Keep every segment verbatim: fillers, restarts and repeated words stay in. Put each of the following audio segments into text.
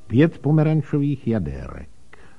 Pět pomerančových jadérek.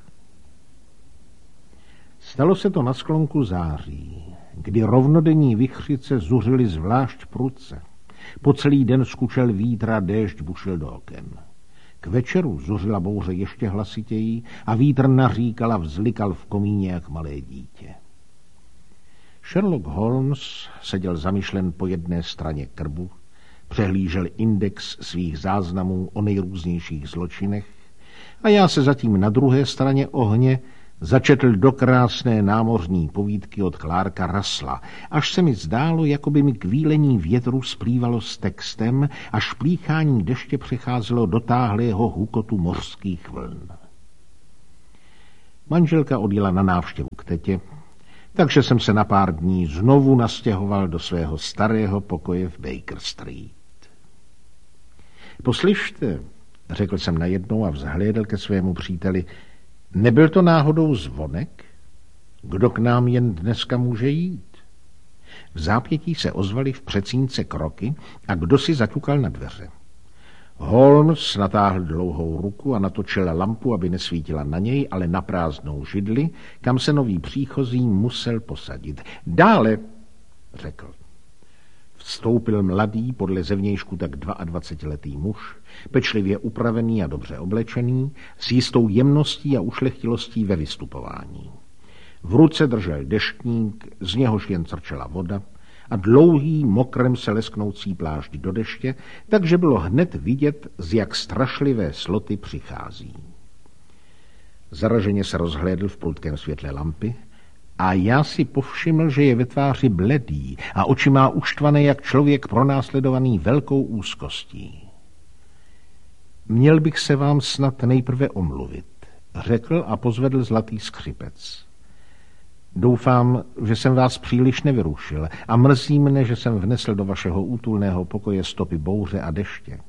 Stalo se to na sklonku září, kdy rovnodenní vichřice zuřily zvlášť prudce. Po celý den skučel vítr a déšť bušil do oken. K večeru zuřila bouře ještě hlasitěji a vítr naříkal a vzlikal v komíně jak malé dítě. Sherlock Holmes seděl zamyšlen po jedné straně krbu, přehlížel index svých záznamů o nejrůznějších zločinech a já se zatím na druhé straně ohně začetl do krásné námořní povídky od Clarka Russella, až se mi zdálo, jako by mi kvílení větru splývalo s textem a šplíchání deště přecházelo do táhlého hukotu mořských vln. Manželka odjela na návštěvu k tetě, takže jsem se na pár dní znovu nastěhoval do svého starého pokoje v Baker Street. Poslyšte, řekl jsem najednou a vzhlédl ke svému příteli, nebyl to náhodou zvonek? Kdo k nám jen dneska může jít? V zápětí se ozvaly v předsínce kroky a kdo si zaťukal na dveře. Holmes natáhl dlouhou ruku a natočil lampu, aby nesvítila na něj, ale na prázdnou židli, kam se nový příchozí musel posadit. Dále, řekl. Vstoupil mladý, podle zevnějšku tak dvaadvacetiletý muž, pečlivě upravený a dobře oblečený, s jistou jemností a ušlechtilostí ve vystupování. V ruce držel deštník, z něhož jen crčela voda, a dlouhý, mokrem se lesknoucí plášť do deště, takže bylo hned vidět, z jak strašlivé sloty přichází. Zaraženě se rozhlédl v prudkém světle lampy a já si povšiml, že je ve tváři bledý a oči má uštvané jak člověk pronásledovaný velkou úzkostí. Měl bych se vám snad nejprve omluvit, řekl a pozvedl zlatý skřipec. Doufám, že jsem vás příliš nevyrušil a mrzí mne, že jsem vnesl do vašeho útulného pokoje stopy bouře a deště.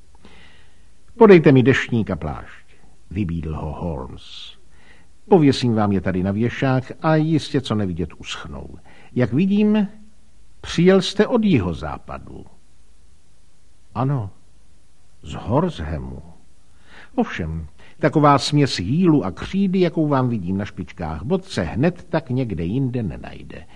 Podejte mi deštník a plášť, vybídl ho Holmes. Pověsím vám je tady na věšák a jistě co nevidět uschnou. Jak vidím, přijel jste od jihozápadu. Ano, z Horshemu. Ovšem, taková směs jílu a křídy, jakou vám vidím na špičkách bot, se hned tak někde jinde nenajde.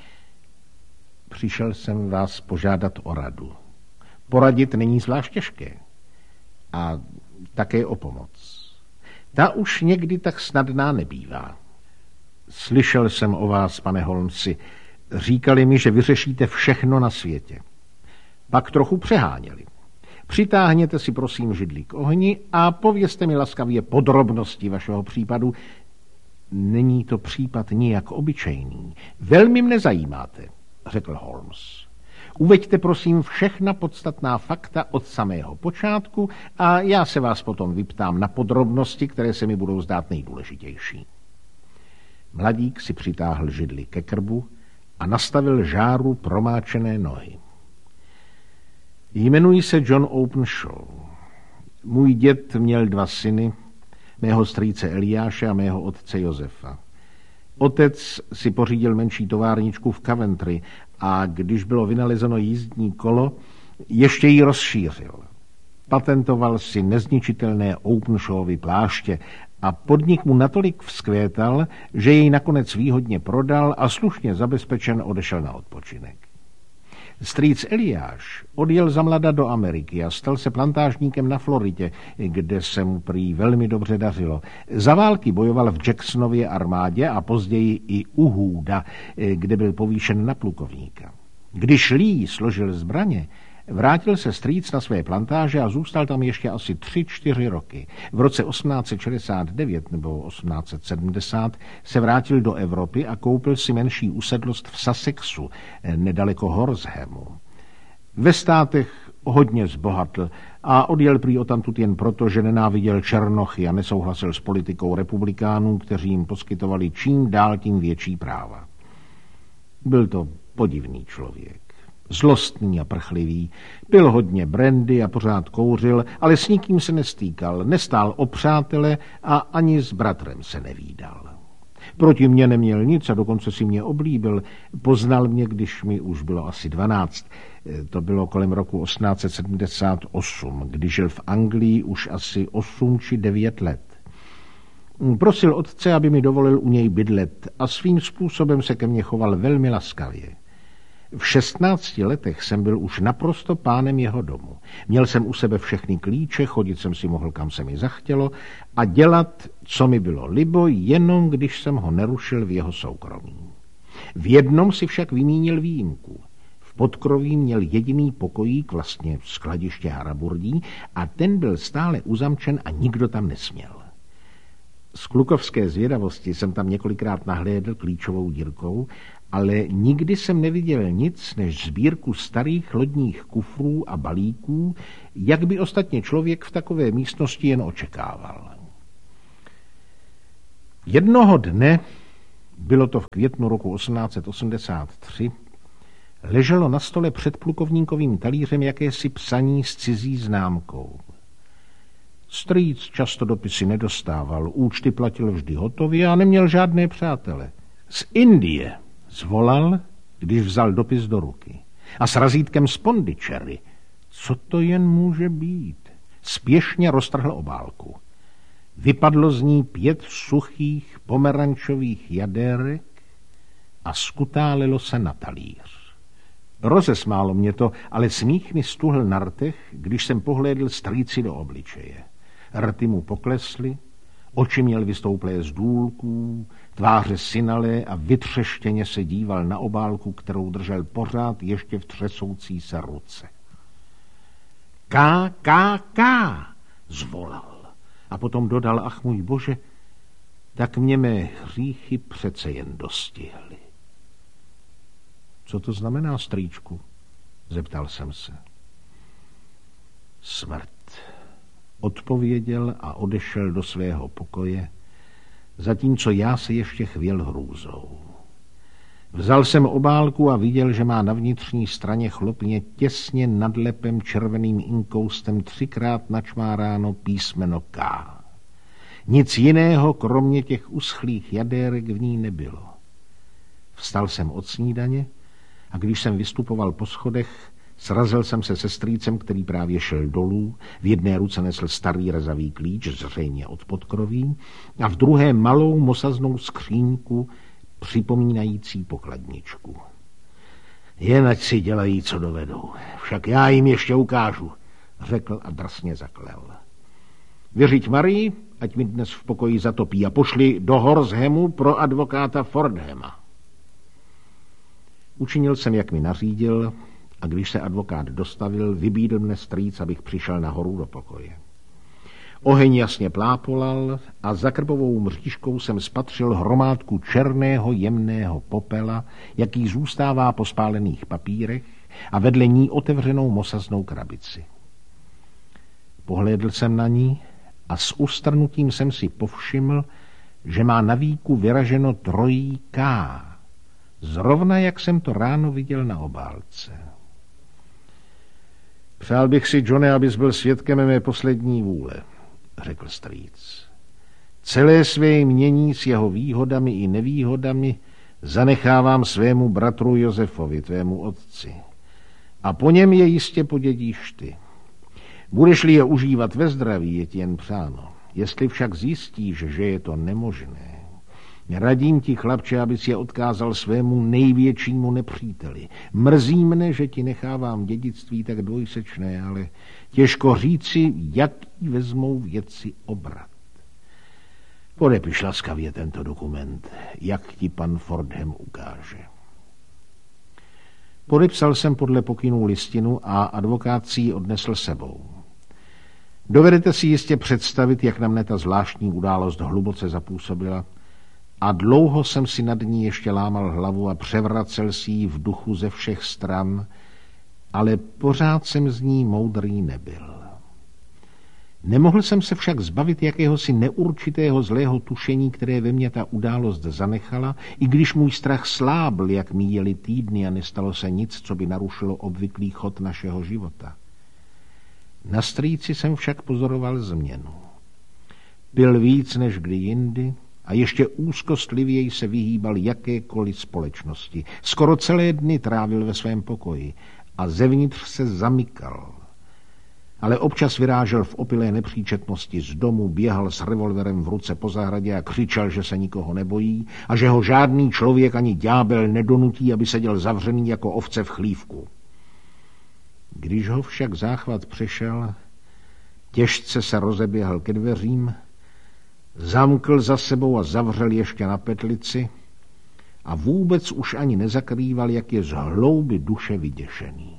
Přišel jsem vás požádat o radu. Poradit není zvlášť těžké. A také o pomoc. Ta už někdy tak snadná nebývá. Slyšel jsem o vás, pane Holmesi. Říkali mi, že vyřešíte všechno na světě. Pak trochu přeháněli. Přitáhněte si prosím židli k ohni a povězte mi laskavě podrobnosti vašeho případu. Není to případ nijak obyčejný. Velmi mne zajímáte, řekl Holmes. Uveďte prosím všechna podstatná fakta od samého počátku a já se vás potom vyptám na podrobnosti, které se mi budou zdát nejdůležitější. Mladík si přitáhl židli ke krbu a nastavil žáru promáčené nohy. Jmenuji se John Openshaw. Můj děd měl dva syny, mého strýce Eliáše a mého otce Josefa. Otec si pořídil menší továrničku v Coventry a když bylo vynalezeno jízdní kolo, ještě ji rozšířil. Patentoval si nezničitelné Openshawovy pláště a podnik mu natolik vzkvétal, že jej nakonec výhodně prodal a slušně zabezpečen odešel na odpočinek. Strýc Eliáš odjel zamlada do Ameriky a stal se plantážníkem na Floridě, kde se mu prý velmi dobře dařilo. Za války bojoval v Jacksonově armádě a později i u Hooda, kde byl povýšen na plukovníka. Když Lee složil zbraně, vrátil se strýc na své plantáže a zůstal tam ještě asi tři, čtyři roky. V roce osmnáct set šedesát devět nebo osmnáct set sedmdesát se vrátil do Evropy a koupil si menší usedlost v Sussexu, nedaleko Horshemu. Ve státech hodně zbohatl a odjel prý odtamtud jen proto, že nenáviděl černochy a nesouhlasil s politikou republikánů, kteří jim poskytovali čím dál tím větší práva. Byl to podivný člověk. Zlostný a prchlivý, pil hodně brandy a pořád kouřil, ale s nikým se nestýkal, nestál o přátele a ani s bratrem se nevídal. Proti mně neměl nic a dokonce si mě oblíbil. Poznal mě, když mi už bylo asi dvanáct. To bylo kolem roku osmnáct set sedmdesát osm, když žil v Anglii už asi osm či devět let. Prosil otce, aby mi dovolil u něj bydlet a svým způsobem se ke mně choval velmi laskavě. V šestnácti letech jsem byl už naprosto pánem jeho domu. Měl jsem u sebe všechny klíče, chodit jsem si mohl, kam se mi zachtělo a dělat, co mi bylo libo, jenom když jsem ho nerušil v jeho soukromí. V jednom si však vymínil výjimku. V podkroví měl jediný pokojík, vlastně skladiště haraburdí, a ten byl stále uzamčen a nikdo tam nesměl. Z klukovské zvědavosti jsem tam několikrát nahlédl klíčovou dírkou, ale nikdy jsem neviděl nic než sbírku starých lodních kufrů a balíků, jak by ostatně člověk v takové místnosti jen očekával. Jednoho dne, bylo to v květnu roku osmnáct set osmdesát tři, leželo na stole před plukovníkovým talířem jakési psaní s cizí známkou. Strýc často dopisy nedostával, účty platil vždy hotově a neměl žádné přátele. Z Indie zvolal, když vzal dopis do ruky. A s razítkem z Pondicherry. Co to jen může být? Spěšně roztrhl obálku. Vypadlo z ní pět suchých pomerančových jaderek a skutálilo se na talíř. Rozesmálo mě to, ale smích mi stuhl na rtech, když jsem pohlédl strýci do obličeje. Rty mu poklesly, oči měl vystouplé z důlků, tváře synalé a vytřeštěně se díval na obálku, kterou držel pořád ještě v třesoucí se ruce. Ká, ká, ká, zvolal. A potom dodal, ach můj bože, tak mě mé hříchy přece jen dostihly. Co to znamená, strýčku? Zeptal jsem se. Smrt. Odpověděl a odešel do svého pokoje, zatímco já se ještě chvěl hrůzou. Vzal jsem obálku a viděl, že má na vnitřní straně chlopně těsně nad lepem červeným inkoustem třikrát načmáráno písmeno K. Nic jiného, kromě těch uschlých jadérek, v ní nebylo. Vstal jsem od snídaně a když jsem vystupoval po schodech, srazil jsem se se strýcem, který právě šel dolů, v jedné ruce nesl starý rezavý klíč, zřejmě od podkroví, a v druhé malou mosaznou skříňku, připomínající pokladničku. Jen ať si dělají, co dovedou. Však já jim ještě ukážu, řekl a drsně zaklel. Vyřiď Marii, ať mi dnes v pokoji zatopí, a pošli do Horshemu pro advokáta Fordhama. Učinil jsem, jak mi nařídil, a když se advokát dostavil, vybídl mne strýc, abych přišel nahoru do pokoje. Oheň jasně plápolal a za krpovou mřížkou jsem spatřil hromádku černého jemného popela, jaký zůstává po spálených papírech, a vedle ní otevřenou mosaznou krabici. Pohlédl jsem na ní a s ustrnutím jsem si povšiml, že má na víku vyraženo trojí K, zrovna jak jsem to ráno viděl na obálce. Přál bych si, Johne, abys byl svědkem mé poslední vůle, řekl strýc. Celé své jmění s jeho výhodami i nevýhodami zanechávám svému bratru Josefovi, tvému otci. A po něm je jistě podědíš ty. Budeš-li je užívat ve zdraví, je ti jen přáno. Jestli však zjistíš, že je to nemožné, radím ti, chlapče, abys je odkázal svému největšímu nepříteli. Mrzí mne, že ti nechávám dědictví tak dvojsečné, ale těžko říci, jaký vezmou věci obrat. Podepiš laskavě tento dokument, jak ti pan Fordham ukáže. Podepsal jsem podle pokynů listinu a advokát si ji odnesl sebou. Dovedete si jistě představit, jak na mne ta zvláštní událost hluboce zapůsobila, a dlouho jsem si nad ní ještě lámal hlavu a převracel si ji v duchu ze všech stran, ale pořád jsem z ní moudrý nebyl. Nemohl jsem se však zbavit jakéhosi neurčitého zlého tušení, které ve mně ta událost zanechala, i když můj strach slábl, jak míjely týdny a nestalo se nic, co by narušilo obvyklý chod našeho života. Na strýci jsem však pozoroval změnu. Pil víc než kdy jindy a ještě úzkostlivěji se vyhýbal jakékoliv společnosti. Skoro celé dny trávil ve svém pokoji a zevnitř se zamykal. Ale občas vyrážel v opilé nepříčetnosti z domu, běhal s revolverem v ruce po zahradě a křičel, že se nikoho nebojí a že ho žádný člověk ani ďábel nedonutí, aby seděl zavřený jako ovce v chlívku. Když ho však záchvat přešel, těžce se rozeběhl ke dveřím, zamkl za sebou a zavřel ještě na petlici a vůbec už ani nezakrýval, jak je z hlouby duše vyděšený.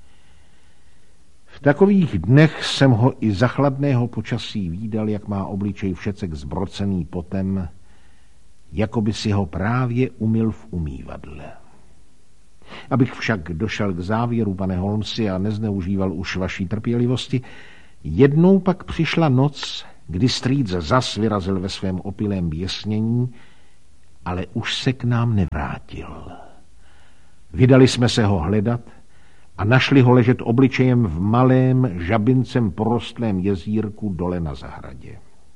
V takových dnech jsem ho i za chladného počasí vídal, jak má obličej všecek zbrocený potem, jako by si ho právě umyl v umývadle. Abych však došel k závěru, pane Holmesi, a nezneužíval už vaší trpělivosti, jednou pak přišla noc, kdy strýc zas vyrazil ve svém opilém běsnění, ale už se k nám nevrátil. Vydali jsme se ho hledat a našli ho ležet obličejem v malém, žabincem porostlém jezírku dole na zahradě.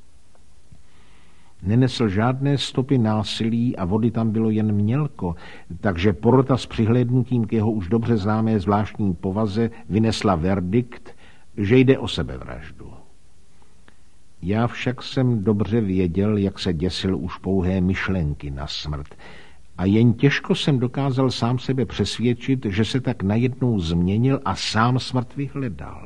Nenesl žádné stopy násilí a vody tam bylo jen mělko, takže porota s přihlédnutím k jeho už dobře známé zvláštní povaze vynesla verdikt, že jde o sebevraždu. Já však jsem dobře věděl, jak se děsil už pouhé myšlenky na smrt, a jen těžko jsem dokázal sám sebe přesvědčit, že se tak najednou změnil a sám smrt vyhledal.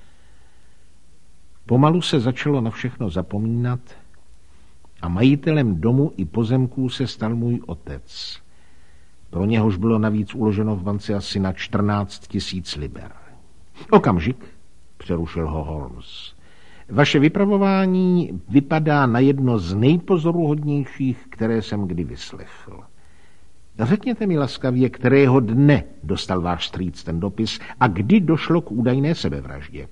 Pomalu se začalo na všechno zapomínat a majitelem domu i pozemků se stal můj otec. Pro něhož bylo navíc uloženo v bance asi na čtrnáct tisíc liber. Okamžik, přerušil ho Holmes. Vaše vypravování vypadá na jedno z nejpozoruhodnějších, které jsem kdy vyslechl. Řekněte mi laskavě, kterého dne dostal váš strýc ten dopis a kdy došlo k údajné sebevraždě.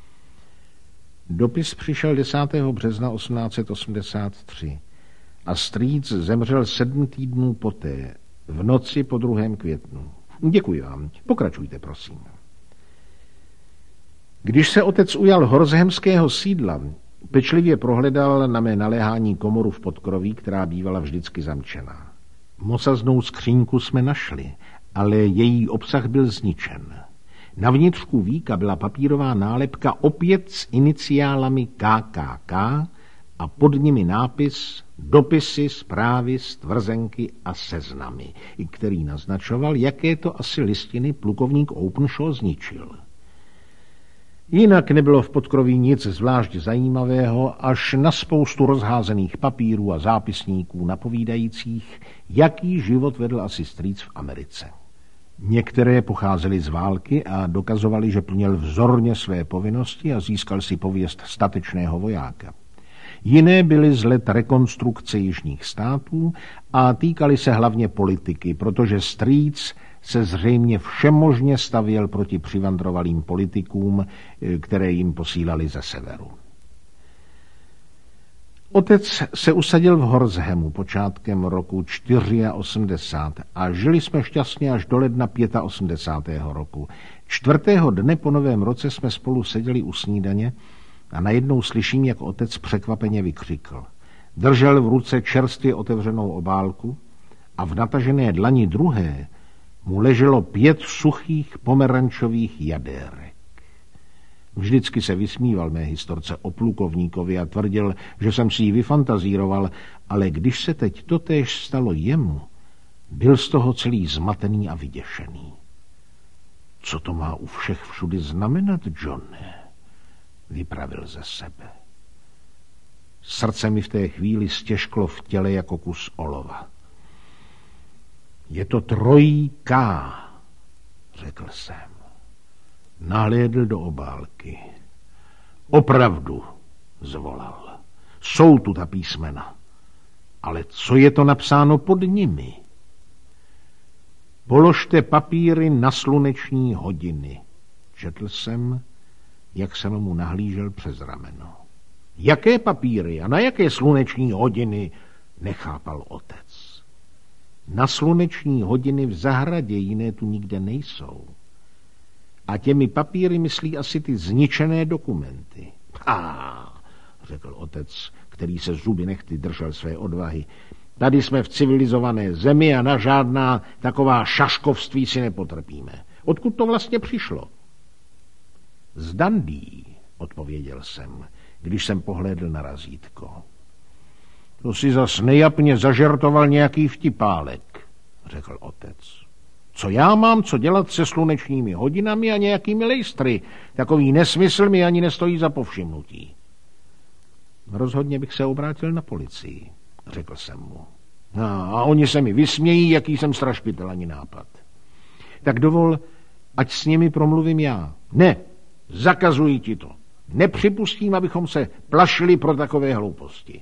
Dopis přišel desátého března osmnáct set osmdesát tři a strýc zemřel sedm týdnů poté, v noci po druhém květnu. Děkuji vám. Pokračujte, prosím. Když se otec ujal horzhemského sídla, pečlivě prohledal na mé naléhání komoru v podkroví, která bývala vždycky zamčená. Mosaznou skříňku jsme našli, ale její obsah byl zničen. Na vnitřku víka byla papírová nálepka opět s iniciálami K K K a pod nimi nápis dopisy, zprávy, stvrzenky a seznamy, který naznačoval, jaké to asi listiny plukovník Openshaw zničil. Jinak nebylo v podkroví nic zvlášť zajímavého, až na spoustu rozházených papírů a zápisníků napovídajících, jaký život vedl asi strýc v Americe. Některé pocházely z války a dokazovali, že plnil vzorně své povinnosti a získal si pověst statečného vojáka. Jiné byly z let rekonstrukce jižních států a týkaly se hlavně politiky, protože strýc se zřejmě všemožně stavěl proti přivandrovalým politikům, které jim posílali ze severu. Otec se usadil v Horzhemu počátkem roku osmdesát čtyři a žili jsme šťastně až do ledna osmdesátého pátého roku. Čtvrtého dne po novém roce jsme spolu seděli u snídaně a najednou slyším, jak otec překvapeně vykřikl. Držel v ruce čerstvě otevřenou obálku a v natažené dlani druhé mu leželo pět suchých pomerančových jadérek. Vždycky se vysmíval mé historce o plukovníkovi a tvrdil, že jsem si ji vyfantazíroval, ale když se teď totéž stalo jemu, byl z toho celý zmatený a vyděšený. Co to má u všech všudy znamenat, Johne? Vypravil ze sebe. Srdce mi v té chvíli stěžklo v těle jako kus olova. Je to trojí K, řekl jsem. Nahlédl do obálky. Opravdu, zvolal. Jsou tu ta písmena. Ale co je to napsáno pod nimi? Položte papíry na sluneční hodiny. Četl jsem, jak jsem mu nahlížel přes rameno. Jaké papíry a na jaké sluneční hodiny? Nechápal otec. Na sluneční hodiny v zahradě, jiné tu nikde nejsou. A těmi papíry myslí asi ty zničené dokumenty. Ha, řekl otec, který se zuby nehty držel své odvahy. Tady jsme v civilizované zemi a na žádná taková šaškovství si nepotrpíme. Odkud to vlastně přišlo? Z Dundee, odpověděl jsem, když jsem pohlédl na razítko. To si zas nejapně zažertoval nějaký vtipálek, řekl otec. Co já mám co dělat se slunečními hodinami a nějakými lejstry? Takový nesmysl mi ani nestojí za povšimnutí. Rozhodně bych se obrátil na policii, řekl jsem mu. A, a oni se mi vysmějí, jaký jsem strašpitel, ani nápad. Tak dovol, ať s nimi promluvím já. Ne, zakazuji ti to. Nepřipustím, abychom se plašili pro takové hlouposti.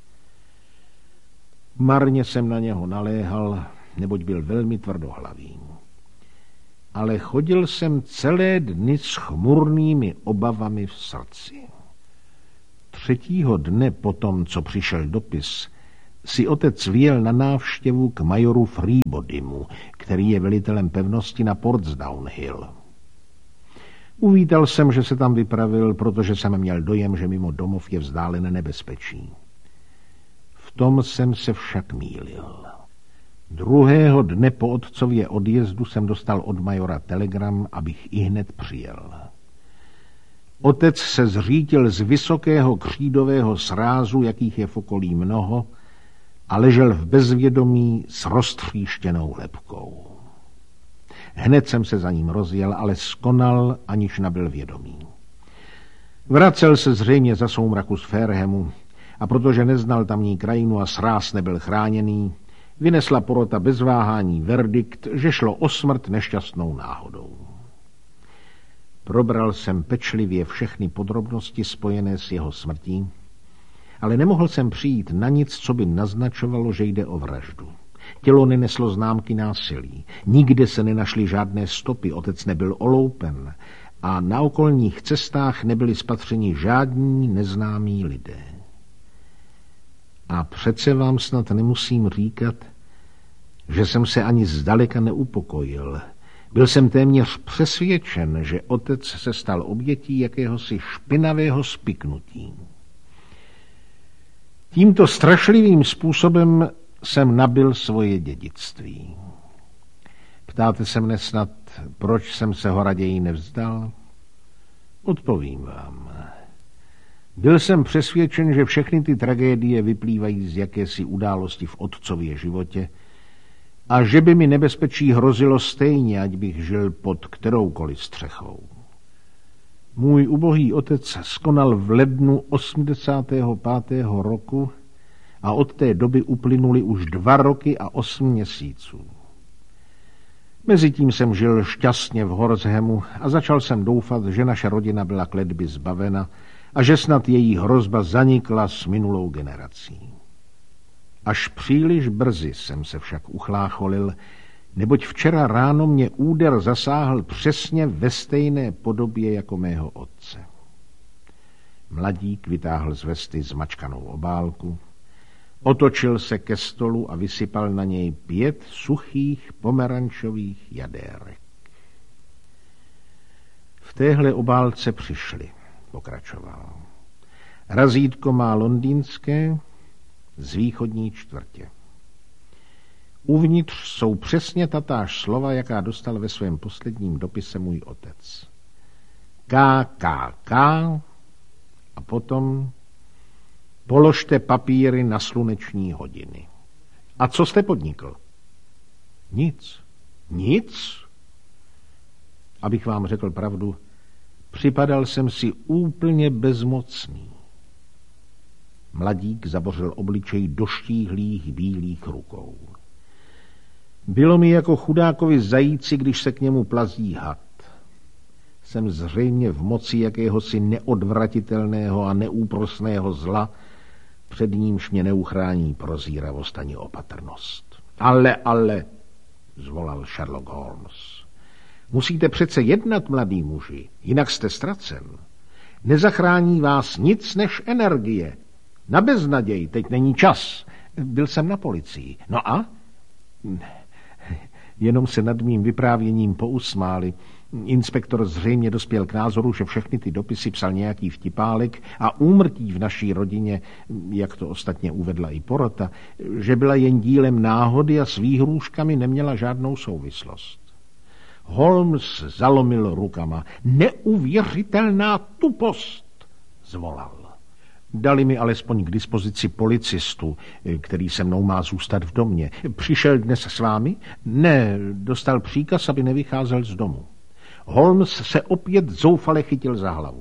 Marně jsem na něho naléhal, neboť byl velmi tvrdohlavý. Ale chodil jsem celé dny s chmurnými obavami v srdci. Třetího dne potom, co přišel dopis, si otec vyjel na návštěvu k majoru Freebodymu, který je velitelem pevnosti na Portsdown Hill. Uvítal jsem, že se tam vypravil, protože jsem měl dojem, že mimo domov je vzdálené nebezpečí. V tom jsem se však mýlil. Druhého dne po otcově odjezdu jsem dostal od majora telegram, abych ihned přijel. Otec se zřítil z vysokého křídového srázu, jakých je v okolí mnoho, a ležel v bezvědomí s roztříštěnou lebkou. Hned jsem se za ním rozjel, ale skonal, aniž nabyl vědomí. Vracel se zřejmě za soumraku z Farehemu a protože neznal tamní krajinu a sráz nebyl chráněný, vynesla porota bez váhání verdikt, že šlo o smrt nešťastnou náhodou. Probral jsem pečlivě všechny podrobnosti spojené s jeho smrtí, ale nemohl jsem přijít na nic, co by naznačovalo, že jde o vraždu. Tělo neneslo známky násilí, nikde se nenašly žádné stopy, otec nebyl oloupen a na okolních cestách nebyli spatřeni žádní neznámí lidé. A přece vám snad nemusím říkat, že jsem se ani zdaleka neupokojil. Byl jsem téměř přesvědčen, že otec se stal obětí jakéhosi špinavého spiknutí. Tímto strašlivým způsobem jsem nabyl svoje dědictví. Ptáte se mne snad, proč jsem se ho raději nevzdal? Odpovím vám. Byl jsem přesvědčen, že všechny ty tragédie vyplývají z jakési události v otcově životě a že by mi nebezpečí hrozilo stejně, ať bych žil pod kteroukoliv střechou. Můj ubohý otec skonal v lednu osmdesátého pátého roku a od té doby uplynuly už dva roky a osm měsíců. Mezitím jsem žil šťastně v Horshemu a začal jsem doufat, že naše rodina byla kletby zbavena a že snad její hrozba zanikla s minulou generací. Až příliš brzy jsem se však uchlácholil, neboť včera ráno mě úder zasáhl přesně ve stejné podobě jako mého otce. Mladík vytáhl z vesty zmačkanou obálku, otočil se ke stolu a vysypal na něj pět suchých pomerančových jadérek. V téhle obálce přišli, pokračoval. Razítko má londýnské z východní čtvrtě. Uvnitř jsou přesně tatáž slova, jaká dostal ve svém posledním dopise můj otec. K K K a potom položte papíry na sluneční hodiny. A co jste podnikl? Nic. Nic? Abych vám řekl pravdu, připadal jsem si úplně bezmocný. Mladík zabořil obličej do štíhlých bílých rukou. Bylo mi jako chudákovi zajíci, když se k němu plazí had. Jsem zřejmě v moci jakéhosi neodvratitelného a neúprosného zla, před nímž mě neuchrání prozíravost ani opatrnost. Ale, ale, zvolal Sherlock Holmes. Musíte přece jednat, mladý muži, jinak jste ztracen. Nezachrání vás nic než energie. Na beznaděj, teď není čas. Byl jsem na policii. No a? Jenom se nad mým vyprávěním pousmáli Inspektor zřejmě dospěl k názoru, že všechny ty dopisy psal nějaký vtipálek a úmrtí v naší rodině, jak to ostatně uvedla i porota, že byla jen dílem náhody a s výhrůžkami neměla žádnou souvislost. Holmes zalomil rukama. Neuvěřitelná tupost, zvolal. Dali mi alespoň k dispozici policistu, který se mnou má zůstat v domě. Přišel dnes s vámi? Ne, dostal příkaz, aby nevycházel z domu. Holmes se opět zoufale chytil za hlavu.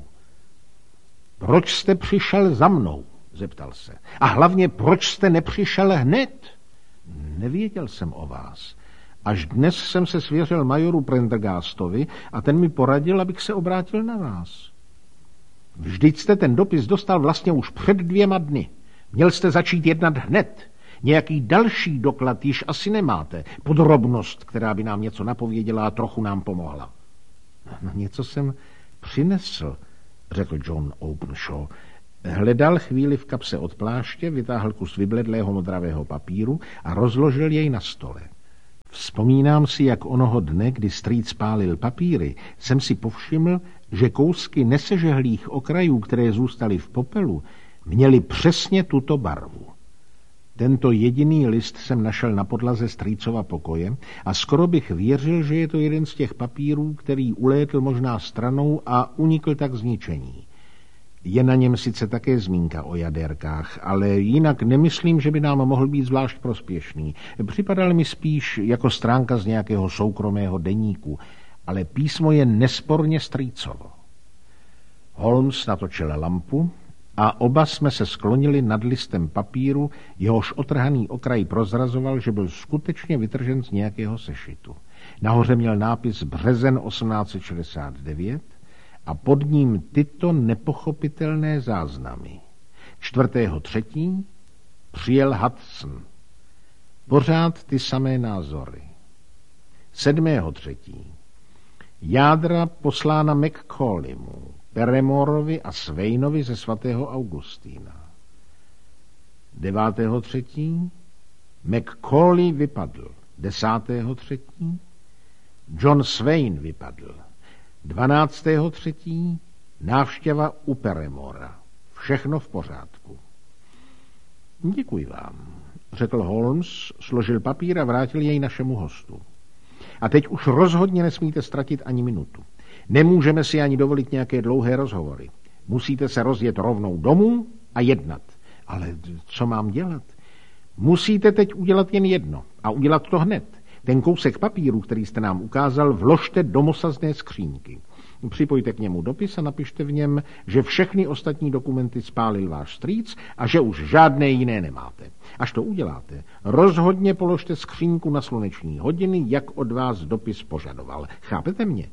Proč jste přišel za mnou? Zeptal se. A hlavně, proč jste nepřišel hned? Nevěděl jsem o vás. Až dnes jsem se svěřil majoru Prendergastovi a ten mi poradil, abych se obrátil na vás. Vždyť jste ten dopis dostal vlastně už před dvěma dny. Měl jste začít jednat hned. Nějaký další doklad již asi nemáte. Podrobnost, která by nám něco napověděla a trochu nám pomohla. No, něco jsem přinesl, řekl John Openshaw. Hledal chvíli v kapse od pláště, vytáhl kus vybledlého modravého papíru a rozložil jej na stole. Vzpomínám si, jak onoho dne, kdy strýc pálil papíry, jsem si povšiml, že kousky nesežehlých okrajů, které zůstaly v popelu, měly přesně tuto barvu. Tento jediný list jsem našel na podlaze strýcova pokoje a skoro bych věřil, že je to jeden z těch papírů, který ulétl možná stranou a unikl tak zničení. Je na něm sice také zmínka o jaderkách, ale jinak nemyslím, že by nám mohl být zvlášť prospěšný. Připadal mi spíš jako stránka z nějakého soukromého deníku, ale písmo je nesporně strýcovo. Holmes natočil lampu a oba jsme se sklonili nad listem papíru, jehož otrhaný okraj prozrazoval, že byl skutečně vytržen z nějakého sešitu. Nahoře měl nápis březen osmnáct set šedesát devět a pod ním tyto nepochopitelné záznamy. čtvrtého třetí přijel Hudson. Pořád ty samé názory. sedmého třetí jádra poslána McCallimu, Peremorovi a Swainovi ze svatého Augustína. devátého třetí McCauley vypadl. desátého třetí John Swain vypadl. dvanáctého třetí návštěva u Peremora. Všechno v pořádku. Děkuji vám, řekl Holmes, složil papír a vrátil jej našemu hostu. A teď už rozhodně nesmíte ztratit ani minutu. Nemůžeme si ani dovolit nějaké dlouhé rozhovory. Musíte se rozjet rovnou domů a jednat. Ale co mám dělat? Musíte teď udělat jen jedno a udělat to hned. Ten kousek papíru, který jste nám ukázal, vložte do mosazné skřínky. Připojte k němu dopis a napište v něm, že všechny ostatní dokumenty spálil váš strýc a že už žádné jiné nemáte. Až to uděláte, rozhodně položte skřínku na sluneční hodiny, jak od vás dopis požadoval. Chápete mě?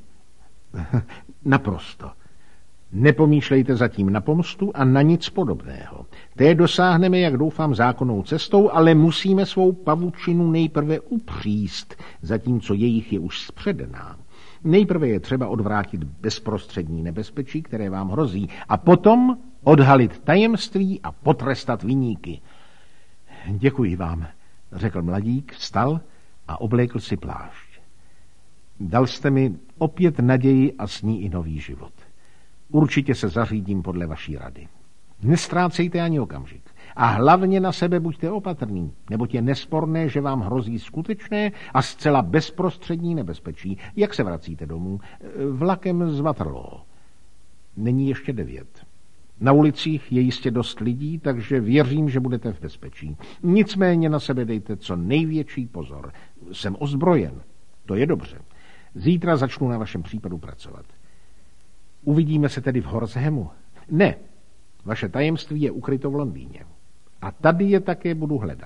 Naprosto. Nepomýšlejte zatím na pomstu a na nic podobného. Té dosáhneme, jak doufám, zákonnou cestou, ale musíme svou pavučinu nejprve upříst, zatímco jejich je už zpředená. Nejprve je třeba odvrátit bezprostřední nebezpečí, které vám hrozí, a potom odhalit tajemství a potrestat viníky. Děkuji vám, řekl mladík, vstal a oblékl si plášť. Dal jste mi opět naději a s ní i nový život. Určitě se zařídím podle vaší rady. Nestrácejte ani okamžik. A hlavně na sebe buďte opatrný, neboť je nesporné, že vám hrozí skutečné a zcela bezprostřední nebezpečí. Jak se vracíte domů? Vlakem z Waterloo. Není ještě devět. Na ulicích je jistě dost lidí, takže věřím, že budete v bezpečí. Nicméně na sebe dejte co největší pozor. Jsem ozbrojen. To je dobře. Zítra začnu na vašem případu pracovat. Uvidíme se tedy v Horshemu? Ne. Vaše tajemství je ukryto v Londýně. A tady je také budu hledat.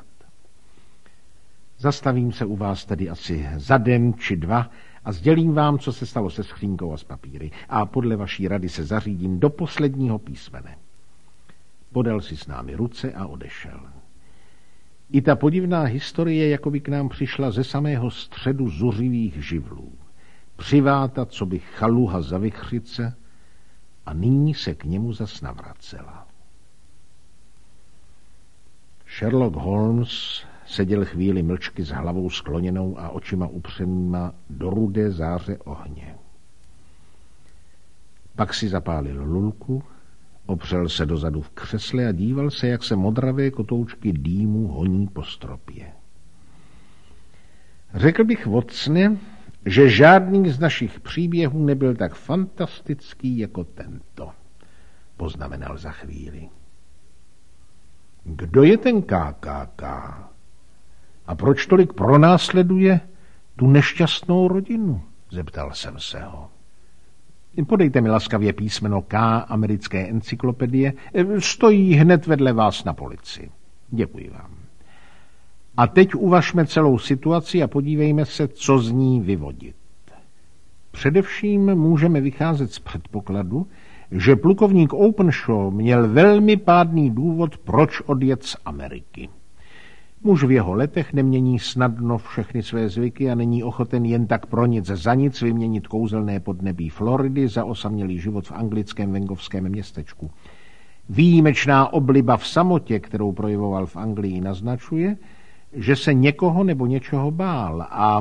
Zastavím se u vás tedy asi za den či dva a sdělím vám, co se stalo se skřínkou a s papíry. A podle vaší rady se zařídím do posledního písmene. Podal si s námi ruce a odešel. I ta podivná historie jako by k nám přišla ze samého středu zuřivých živlů. Přiváta, co by chaluha za vichřice, a nyní se k němu zas navracela. Sherlock Holmes seděl chvíli mlčky s hlavou skloněnou a očima upřenýma do rudé záře ohně. Pak si zapálil lulku, opřel se dozadu v křesle a díval se, jak se modravé kotoučky dýmu honí po stropě. Řekl bych, Watsone, že žádný z našich příběhů nebyl tak fantastický jako tento, poznamenal za chvíli. Kdo je ten K K K? A proč tolik pronásleduje tu nešťastnou rodinu? Zeptal jsem se ho. Podejte mi laskavě písmeno K americké encyklopedie. Stojí hned vedle vás na polici. Děkuji vám. A teď uvažme celou situaci a podívejme se, co z ní vyvodit. Především můžeme vycházet z předpokladu, že plukovník Openshaw měl velmi pádný důvod, proč odjet z Ameriky. Muž v jeho letech nemění snadno všechny své zvyky a není ochoten jen tak pro nic za nic vyměnit kouzelné podnebí Floridy za osamělý život v anglickém venkovském městečku. Výjimečná obliba v samotě, kterou projevoval v Anglii, naznačuje, že se někoho nebo něčeho bál a